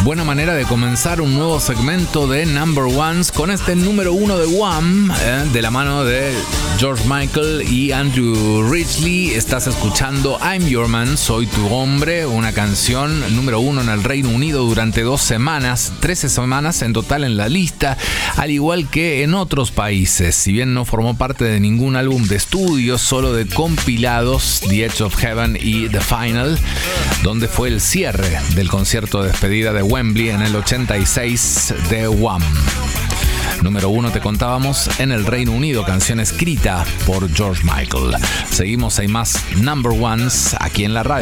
Buena manera de comenzar un nuevo segmento de Number Ones con este número 1 de Wham, de la mano de George Michael y Andrew Ridgeley. Estás escuchando I'm Your Man, Soy Tu Hombre, una canción número 1 en el Reino Unido durante 2 semanas, 13 semanas en total en la lista, al igual que en otros países. Si bien no formó parte de ningún álbum de estudio, solo de compilados, The Edge of Heaven y The Final, donde fue el cierre del concierto de despedida de Wembley en el 86 de Wham. Número 1 te contábamos en el Reino Unido, canción escrita por George Michael. Seguimos, hay más Number Ones aquí en la radio.